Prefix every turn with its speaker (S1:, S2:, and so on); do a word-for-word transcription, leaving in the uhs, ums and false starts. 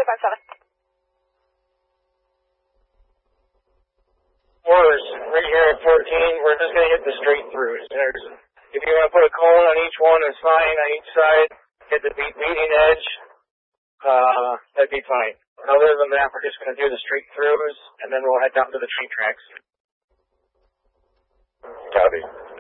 S1: five seven.
S2: Worse, right here at fourteen, we're just going to hit the straight throughs. There's, if you want to put a cone on each one, it's fine. On each side, hit the leading edge, uh, that'd be fine. Other than that, we're just going to do the straight throughs, and then we'll head down to the train tracks.
S3: Copy.